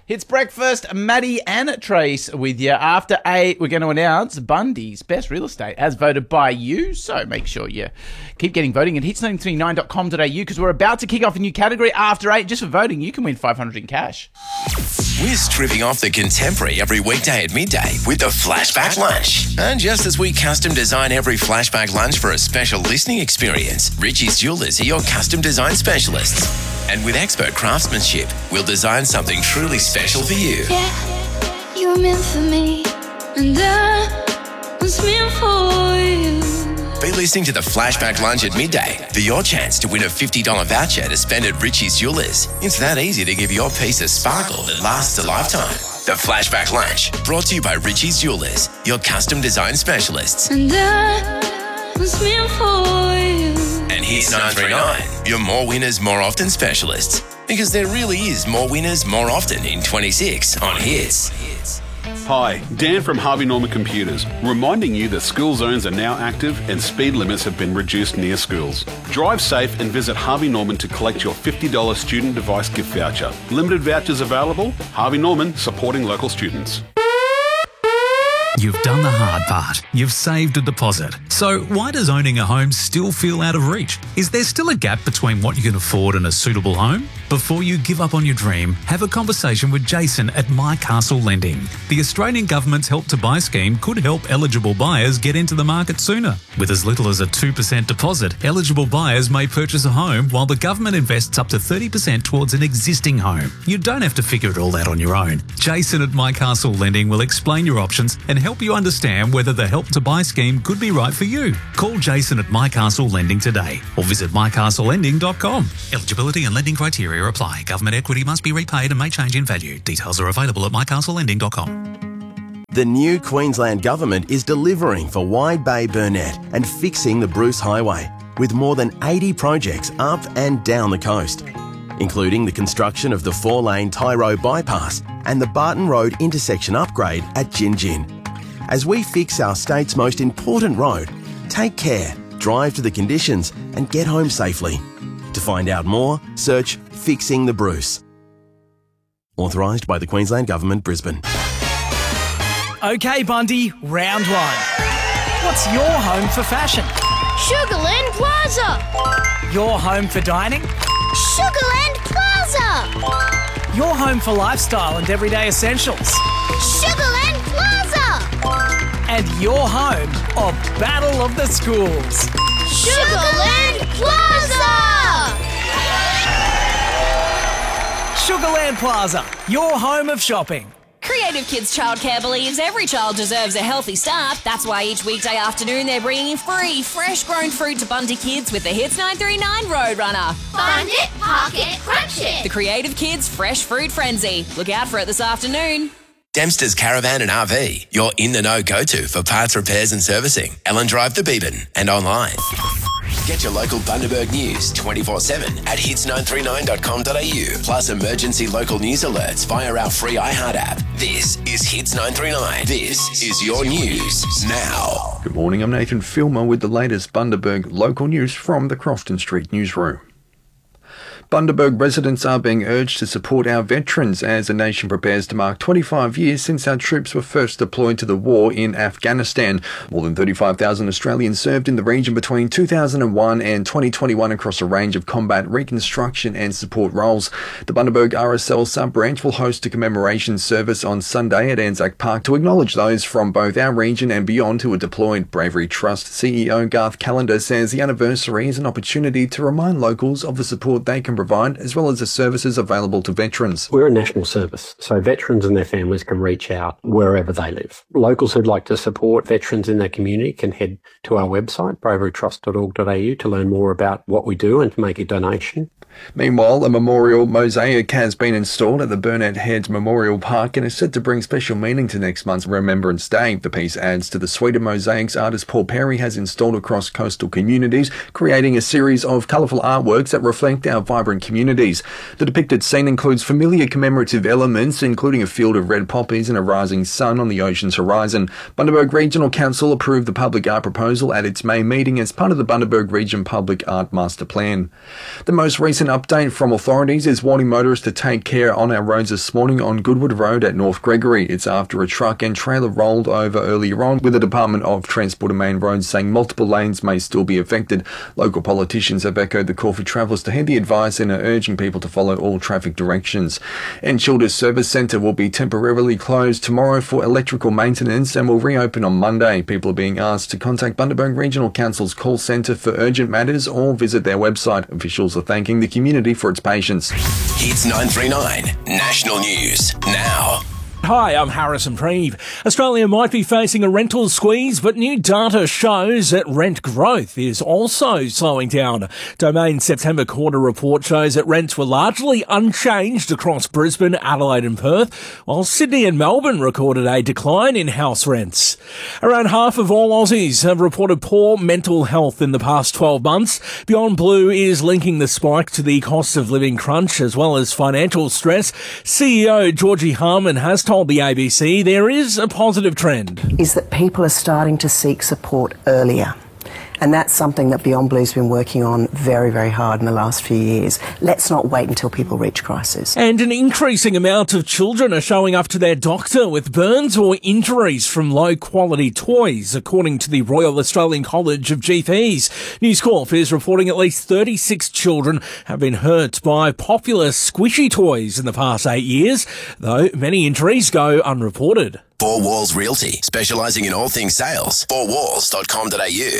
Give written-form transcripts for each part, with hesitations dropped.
It's breakfast. Maddie and Trace with you. After 8, we're going to announce Bundy's best real estate as voted by you. So make sure you keep getting voting at hits939.com.au because we're about to kick off a new category after 8. Just for voting, you can win $500 in cash. We're stripping off the contemporary every weekday at midday with the Flashback Lunch. And just as we custom design every Flashback Lunch for a special listening experience, Richie's Jewelers are your custom design specialists. And with expert craftsmanship, we'll design something truly special for you. Yeah, you were meant for me, and I was meant for you. Be listening to the Flashback Lunch at midday for your chance to win a $50 voucher to spend at Richie's Jewelers. It's that easy to give your piece a sparkle that lasts a lifetime. The Flashback Lunch, brought to you by Richie's Jewelers, your custom design specialists. And I was meant for you. And Hits 939, your more winners, more often specialists. Because there really is more winners, more often in 26 on Hits. Hi, Dan from Harvey Norman Computers, reminding you that school zones are now active and speed limits have been reduced near schools. Drive safe and visit Harvey Norman to collect your $50 student device gift voucher. Limited vouchers available. Harvey Norman, supporting local students. You've done the hard part. You've saved a deposit. So why does owning a home still feel out of reach? Is there still a gap between what you can afford and a suitable home? Before you give up on your dream, have a conversation with Jason at My Castle Lending. The Australian government's Help to Buy scheme could help eligible buyers get into the market sooner. With as little as a 2% deposit, eligible buyers may purchase a home while the government invests up to 30% towards an existing home. You don't have to figure it all out on your own. Jason at My Castle Lending will explain your options and help you understand whether the Help to Buy scheme could be right for you. Call Jason at My Castle Lending today or visit mycastlelending.com. Eligibility and lending criteria apply. Government equity must be repaid and may change in value. Details are available at mycastlelending.com. The new Queensland Government is delivering for Wide Bay Burnett and fixing the Bruce Highway with more than 80 projects up and down the coast, including the construction of the 4-lane Tyro bypass and the Barton Road intersection upgrade at Gin Gin. As we fix our state's most important road, take care, drive to the conditions and get home safely. To find out more, search Fixing the Bruce. Authorised by the Queensland Government, Brisbane. Okay, Bundy, round 1. What's your home for fashion? Sugarland Plaza. Your home for dining? Sugarland Plaza. Your home for lifestyle and everyday essentials? Sugarland Plaza. And your home of Battle of the Schools? Sugarland Plaza. Sugarland Plaza, your home of shopping. Creative Kids Childcare believes every child deserves a healthy start. That's why each weekday afternoon they're bringing free, fresh-grown fruit to Bundy Kids with the Hits 939 Roadrunner. Find it, park it, crunch it. The Creative Kids Fresh Fruit Frenzy. Look out for it this afternoon. Dempster's Caravan and RV, your in-the-know go-to for parts repairs and servicing. Ellen Drive to Beeban and online. Get your local Bundaberg news 24/7 at hits939.com.au. Plus emergency local news alerts via our free iHeart app. This is Hits 939. This is your news now. Good morning, I'm Nathan Filmer with the latest Bundaberg local news from the Crofton Street newsroom. Bundaberg residents are being urged to support our veterans as the nation prepares to mark 25 years since our troops were first deployed to the war in Afghanistan. More than 35,000 Australians served in the region between 2001 and 2021 across a range of combat, reconstruction and support roles. The Bundaberg RSL sub-branch will host a commemoration service on Sunday at Anzac Park to acknowledge those from both our region and beyond who were deployed. Bravery Trust CEO Garth Callender says the anniversary is an opportunity to remind locals of the support they can provide, as well as the services available to veterans. We're a national service, so veterans and their families can reach out wherever they live. Locals who'd like to support veterans in their community can head to our website, braverytrust.org.au, to learn more about what we do and to make a donation. Meanwhile, a memorial mosaic has been installed at the Burnett Heads Memorial Park and is set to bring special meaning to next month's Remembrance Day. The piece adds to the suite of mosaics artist Paul Perry has installed across coastal communities, creating a series of colourful artworks that reflect our vibrant vibrant communities. The depicted scene includes familiar commemorative elements, including a field of red poppies and a rising sun on the ocean's horizon. Bundaberg Regional Council approved the public art proposal at its May meeting as part of the Bundaberg Region Public Art Master Plan. The most recent update from authorities is warning motorists to take care on our roads this morning on Goodwood Road at North Gregory. It's after a truck and trailer rolled over earlier on, with the Department of Transport and Main Roads saying multiple lanes may still be affected. Local politicians have echoed the call for travellers to heed the advice and are urging people to follow all traffic directions. And Childers Service Centre will be temporarily closed tomorrow for electrical maintenance and will reopen on Monday. People are being asked to contact Bundaberg Regional Council's call centre for urgent matters or visit their website. Officials are thanking the community for its patience. Hits 939 National News now. Hi, I'm Harrison Preeve. Australia might be facing a rental squeeze, but new data shows that rent growth is also slowing down. Domain's September quarter report shows that rents were largely unchanged across Brisbane, Adelaide and Perth, while Sydney and Melbourne recorded a decline in house rents. Around half of all Aussies have reported poor mental health in the past 12 months. Beyond Blue is linking the spike to the cost of living crunch as well as financial stress. CEO Georgie Harman has told the ABC there is a positive trend. Is that people are starting to seek support earlier. And that's something that Beyond Blue's been working on very, very hard in the last few years. Let's not wait until people reach crisis. And an increasing amount of children are showing up to their doctor with burns or injuries from low-quality toys, according to the Royal Australian College of GPs. News Corp is reporting at least 36 children have been hurt by popular squishy toys in the past 8 years, though many injuries go unreported. Four Walls Realty, specialising in all things sales. fourwalls.com.au.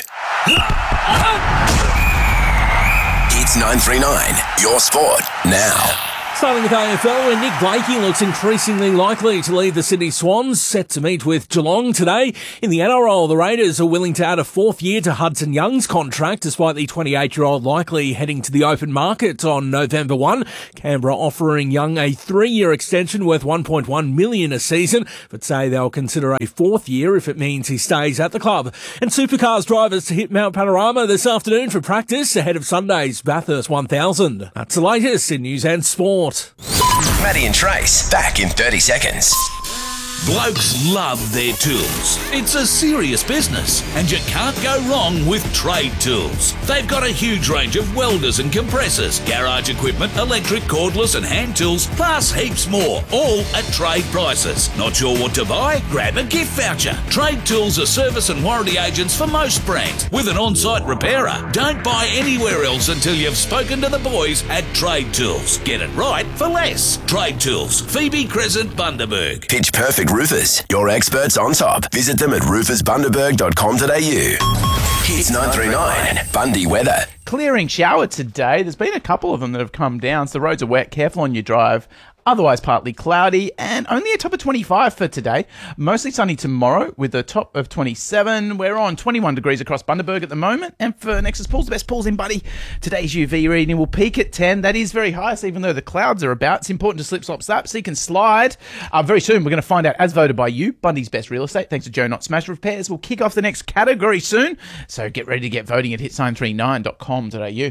Hits 939, your sport now. Starting with AFL, where Nick Blakey looks increasingly likely to lead the Sydney Swans, set to meet with Geelong today. In the NRL, the Raiders are willing to add a fourth year to Hudson Young's contract, despite the 28-year-old likely heading to the open market on November 1. Canberra offering Young a 3-year extension worth $1.1 million a season, but say they'll consider a fourth year if it means he stays at the club. And Supercars drivers to hit Mount Panorama this afternoon for practice ahead of Sunday's Bathurst 1000. That's the latest in news and sport. Maddie and Trace, back in 30 seconds. Blokes love their tools. It's a serious business, and you can't go wrong with Trade Tools. They've got a huge range of welders and compressors, garage equipment, electric, cordless and hand tools, plus heaps more, all at trade prices. Not sure what to buy? Grab a gift voucher. Trade Tools are service and warranty agents for most brands, with an on-site repairer. Don't buy anywhere else until you've spoken to the boys at Trade Tools. Get it right for less. Trade Tools, Phoebe Crescent, Bundaberg. Pitch Perfect Roofers, your experts on top. Visit them at roofersbundaberg.com.au. Hits 939, Bundy weather. Clearing shower today. There's been a couple of them that have come down, so the roads are wet. Careful on your drive. Otherwise partly cloudy and only a top of 25 for today. Mostly sunny tomorrow with a top of 27. We're on 21 degrees across Bundaberg at the moment. And for Nexus Pools, the best pools in Buddy, today's UV reading will peak at 10. That is very high, so even though the clouds are about, it's important to slip, slop, slap so you can slide. Very soon, we're going to find out, as voted by you, Bundy's best real estate. Thanks to Joe Not Smash Repairs. We'll kick off the next category soon. So get ready to get voting at hits939.com.au.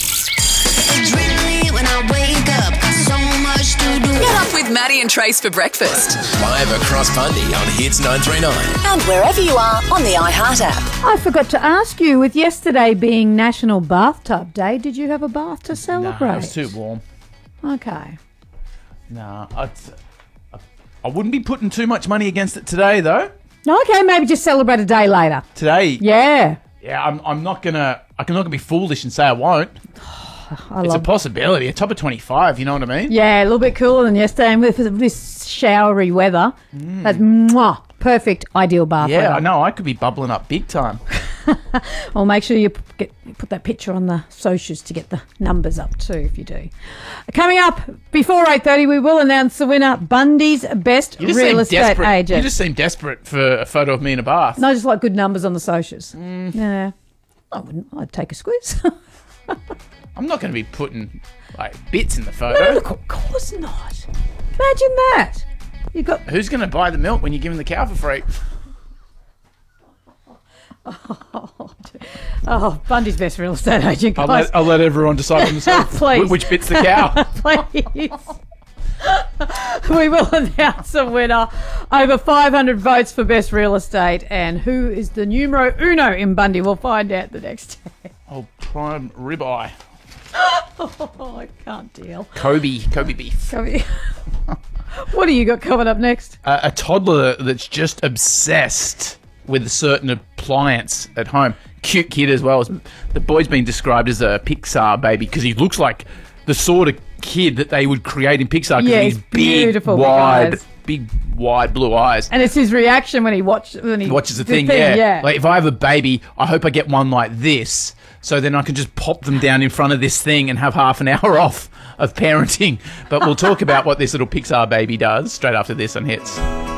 When I wake up, so much to do. Get up with Maddie and Trace for breakfast. Live across Bundy on Hits 939. And wherever you are on the iHeart app. I forgot to ask you, with yesterday being National Bathtub Day, did you have a bath to celebrate? No, it was too warm. Okay. No, I wouldn't be putting too much money against it today, though. Okay, maybe just celebrate a day later. Today? Yeah. Yeah, I'm not gonna be foolish and say I won't. It's a possibility. A top of 25, you know what I mean? Yeah, a little bit cooler than yesterday. And with this showery weather, that's perfect, ideal bath weather. Yeah, I know. I could be bubbling up big time. Well, make sure you put that picture on the socials to get the numbers up too, if you do. Coming up, before 8:30, we will announce the winner, Bundy's best real estate agent. You just seem desperate for a photo of me in a bath. No, just like good numbers on the socials. Yeah. I wouldn't. I'd take a squeeze. I'm not going to be putting bits in the photo. No, look, of course not. Imagine that. Who's going to buy the milk when you give him the cow for free? Oh, Bundy's best real estate agent, guys. I'll let everyone decide for themselves Please. which bit's the cow. Please. We will announce a winner. Over 500 votes for best real estate. And who is the numero uno in Bundy? We'll find out the next day. Oh, prime ribeye. Oh, I can't deal. Kobe beef. Kobe. What do you got coming up next? A toddler that's just obsessed with a certain appliance at home. Cute kid as well. The boy's been described as a Pixar baby because he looks like the sort of kid that they would create in Pixar. Yeah, he's he's beautiful, big, wide blue eyes. And it's his reaction when he watches the thing. Yeah. Like if I have a baby, I hope I get one like this, so then I can just pop them down in front of this thing and have half an hour off of parenting. But we'll talk about what this little Pixar baby does straight after this on Hits.